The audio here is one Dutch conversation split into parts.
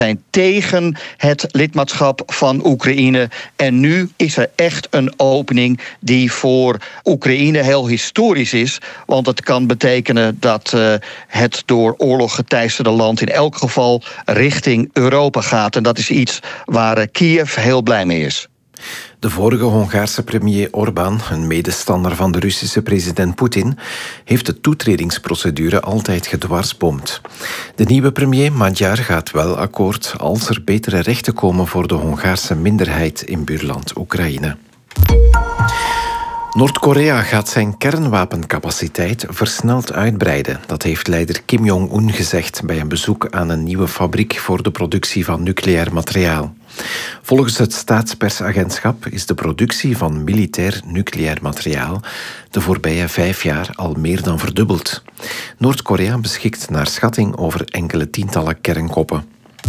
zijn tegen het lidmaatschap van Oekraïne. En nu is er echt een opening die voor Oekraïne heel historisch is. Want het kan betekenen dat het door oorlog geteisterde land in elk geval richting Europa gaat. En dat is iets waar Kiev heel blij mee is. De vorige Hongaarse premier Orbán, een medestander van de Russische president Poetin, heeft de toetredingsprocedure altijd gedwarsboomd. De nieuwe premier Magyar gaat wel akkoord als er betere rechten komen voor de Hongaarse minderheid in buurland Oekraïne. Noord-Korea gaat zijn kernwapencapaciteit versneld uitbreiden. Dat heeft leider Kim Jong-un gezegd bij een bezoek aan een nieuwe fabriek voor de productie van nucleair materiaal. Volgens het staatspersagentschap is de productie van militair nucleair materiaal de voorbije 5 jaar al meer dan verdubbeld. Noord-Korea beschikt naar schatting over enkele tientallen kernkoppen.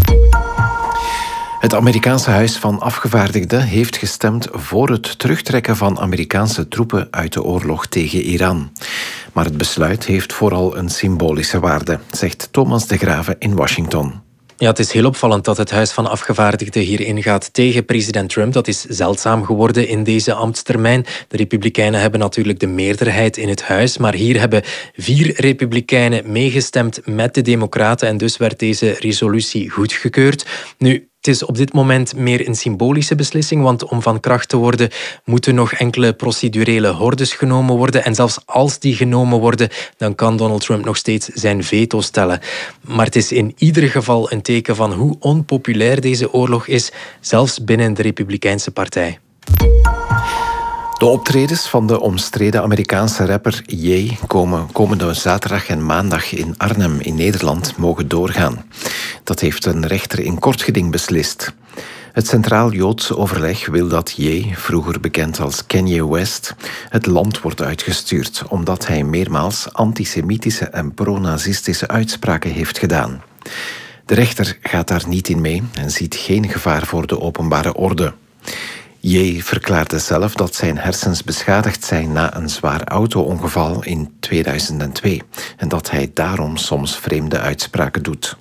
Het Amerikaanse Huis van Afgevaardigden heeft gestemd voor het terugtrekken van Amerikaanse troepen uit de oorlog tegen Iran. Maar het besluit heeft vooral een symbolische waarde, zegt Thomas de Grave in Washington. Ja, het is heel opvallend dat het Huis van Afgevaardigden hierin gaat tegen president Trump. Dat is zeldzaam geworden in deze ambtstermijn. De Republikeinen hebben natuurlijk de meerderheid in het huis, maar hier hebben 4 Republikeinen meegestemd met de Democraten en dus werd deze resolutie goedgekeurd. Nu, het is op dit moment meer een symbolische beslissing, want om van kracht te worden moeten nog enkele procedurele hordes genomen worden. En zelfs als die genomen worden, dan kan Donald Trump nog steeds zijn veto stellen. Maar het is in ieder geval een teken van hoe onpopulair deze oorlog is, zelfs binnen de Republikeinse partij. De optredens van de omstreden Amerikaanse rapper Ye komende zaterdag en maandag in Arnhem in Nederland mogen doorgaan. Dat heeft een rechter in kort geding beslist. Het Centraal Joodse Overleg wil dat Ye, vroeger bekend als Kanye West, het land wordt uitgestuurd omdat hij meermaals antisemitische en pro-nazistische uitspraken heeft gedaan. De rechter gaat daar niet in mee en ziet geen gevaar voor de openbare orde. Ye verklaarde zelf dat zijn hersens beschadigd zijn na een zwaar auto-ongeval in 2002 en dat hij daarom soms vreemde uitspraken doet.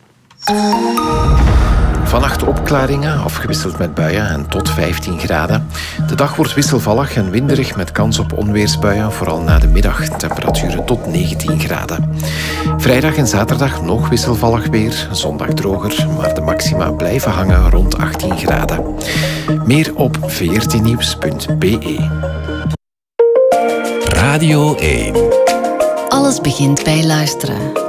Vannacht opklaringen, afgewisseld met buien en tot 15 graden. De dag wordt wisselvallig en winderig met kans op onweersbuien, vooral na de middag. Temperaturen tot 19 graden. Vrijdag en zaterdag nog wisselvallig weer, zondag droger, maar de maxima blijven hangen rond 18 graden. Meer op vrtnieuws.be. Radio 1. Alles begint bij luisteren.